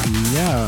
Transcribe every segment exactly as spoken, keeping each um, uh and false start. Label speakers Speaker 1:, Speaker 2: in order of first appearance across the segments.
Speaker 1: Ja,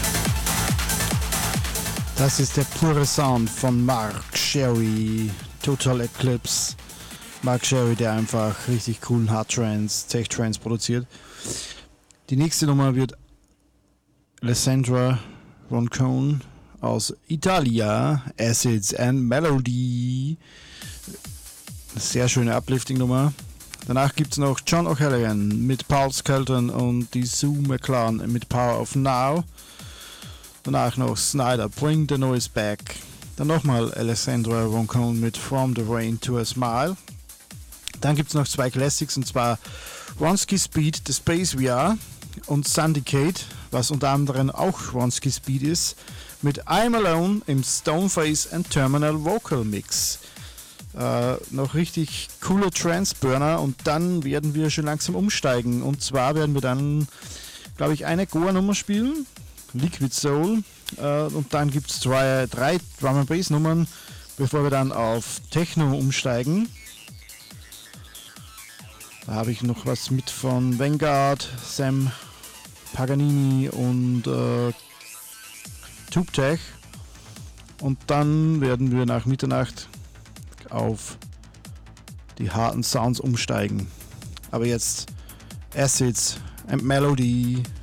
Speaker 1: das ist der pure Sound von Mark Sherry, Total Eclipse. Mark Sherry, der einfach richtig coolen Hard Trance, Tech Trance produziert. Die nächste Nummer wird Alessandra Roncone aus Italia, Acids and Melody. Eine sehr schöne Uplifting-Nummer. Danach gibt es noch John O'Callaghan mit Paul Skelton und die Sue McClaren mit Power of Now. Danach noch Snyder, Bring the Noise Back. Dann nochmal Alessandra Roncone mit From the Rain to a Smile. Dann gibt es noch zwei Classics, und zwar Ronski Speed, The Space We Are, und Syndicate, was unter anderem auch Ronski Speed ist, mit I'm Alone im Stoneface and Terminal Vocal Mix. Äh, noch richtig coole Trance-Burner, und dann werden wir schon langsam umsteigen. Und zwar werden wir dann, glaube ich, eine Goa-Nummer spielen, Liquid Soul, äh, und dann gibt es drei, drei Drum and Bass Nummern, bevor wir dann auf Techno umsteigen. Da habe ich noch was mit von Vanguard, Sam Paganini und äh, Tube Tech. Und dann werden wir nach Mitternacht auf die harten Sounds umsteigen. Aber jetzt Acids and Melody.